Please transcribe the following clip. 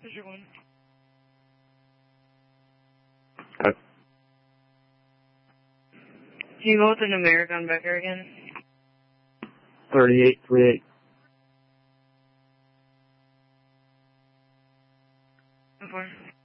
District 1. Okay. Can you go with the numeric on Becker again? 3838. Before.